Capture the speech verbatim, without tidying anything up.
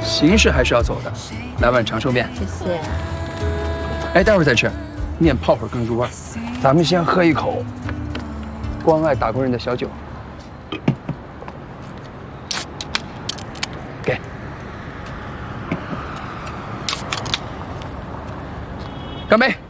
形式还是要走的。来碗长寿面， 谢谢。 哎，待会儿再吃，面泡会儿更入味。咱们先喝一口关爱打工人的小酒。给。干杯！